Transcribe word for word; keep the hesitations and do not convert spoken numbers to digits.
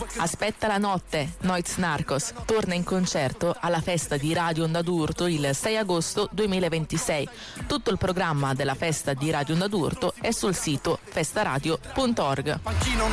Aspetta la notte, Noiz Narcos torna in concerto alla festa di Radio Onda d'Urto il sei agosto duemilaventisei. Tutto il programma della festa di Radio Onda d'Urto è sul sito festaradio punto org.